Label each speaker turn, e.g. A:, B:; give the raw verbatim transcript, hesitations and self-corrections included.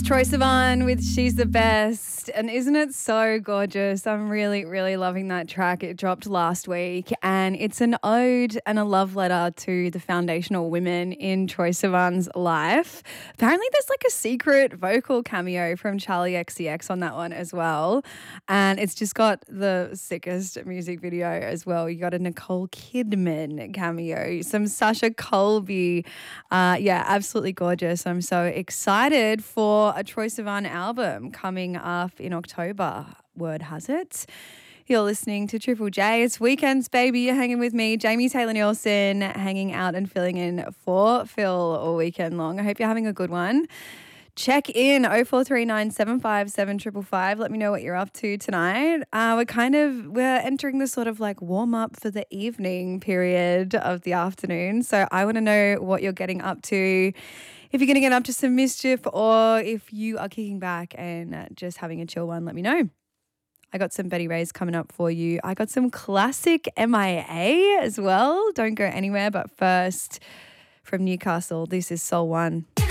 A: Troye Sivan with She's the Best. And isn't it so gorgeous? I'm really, really loving that track. It dropped last week and it's an ode and a love letter to the foundational women in Troye Sivan's life. Apparently there's like a secret vocal cameo from Charlie X C X on that one as well. And it's just got the sickest music video as well. You got a Nicole Kidman cameo, some Sasha Colby. Uh, yeah, absolutely gorgeous. I'm so excited for a Troye Sivan album coming up in October, word has it. You're listening to Triple J. It's weekends, baby. You're hanging with me, Jamie Taylor-Nielsen, hanging out and filling in for Phil all weekend long. I hope you're having a good one. Check in oh four three nine, seven five seven, five five five. Let me know what you're up to tonight. Uh, we're kind of, we're entering the sort of like warm up for the evening period of the afternoon. So I want to know what you're getting up to. If you're going to get up to some mischief or if you are kicking back and just having a chill one, let me know. I got some Betty Ray's coming up for you. I got some classic M I A as well. Don't go anywhere. But first, from Newcastle, this is Soul One.